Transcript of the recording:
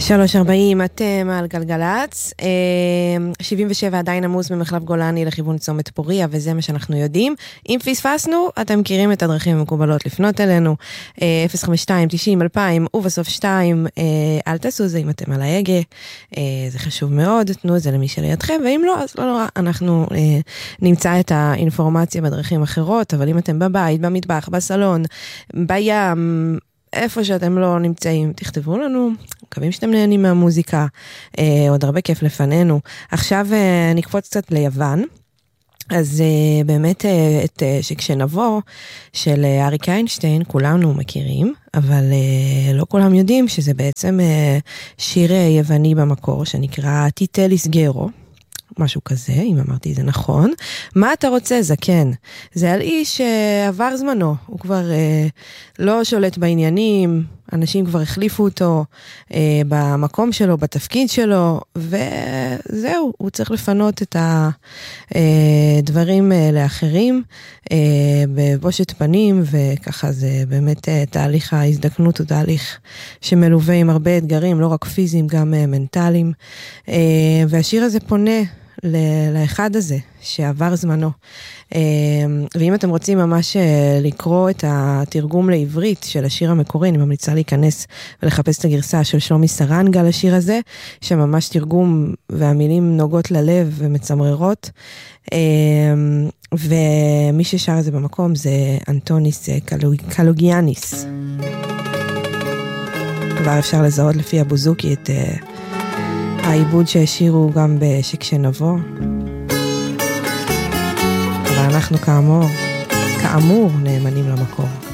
3:40, אתם על גלגלץ, 77 עדיין עמוס במחלף גולני לכיוון צומת פוריה, וזה מה שאנחנו יודעים. אם פספסנו, אתם מכירים את הדרכים המקובלות לפנות אלינו, 052-90-2000 ובסוף 2, אל תעשו זה אם אתם על ההגה, זה חשוב מאוד, תנו את זה למי שלידכם, ואם לא, אז לא נורא, אנחנו נמצא את האינפורמציה בדרכים אחרות, אבל אם אתם בבית, במטבח, בסלון, בים, איפה שאתם לא נמצאים, תכתבו לנו, מקווים שאתם נהנים מהמוזיקה, עוד הרבה כיף לפנינו. עכשיו נקפוץ קצת ליוון, אז באמת את שכשנבוא של אריק איינשטיין, כולנו מכירים, אבל לא כולם יודעים שזה בעצם שיר יווני במקור, שנקרא טיטליס גרו, משהו כזה, אם אמרתי זה נכון. מה אתה רוצה, זקן? זה על איש שעבר זמנו, הוא כבר לא שולט בעניינים, אנשים כבר החליפו אותו במקום שלו, בתפקיד שלו, וזהו, הוא צריך לפנות את הדברים לאחרים, בבושת פנים, וככה זה באמת תהליך ההזדקנות, הוא תהליך שמלווה עם הרבה אתגרים, לא רק פיזיים, גם מנטליים, והשיר הזה פונה לאחד הזה שעבר זמנו. ואם אתם רוצים ממש לקרוא את התרגום לעברית של השיר המקורי, אני ממליצה להיכנס ולחפש את הגרסה של שלומי סרנגה לשיר הזה, שממש תרגום והמילים נוגעות ללב ומצמררות. ומי ששר את זה במקום זה אנטוניס קלוגיאניס. כבר אפשר לזהות לפי הבוזוקי את העיבוד שהשאירו גם בשכשנבוא. אבל אנחנו כאמור נאמנים למקור.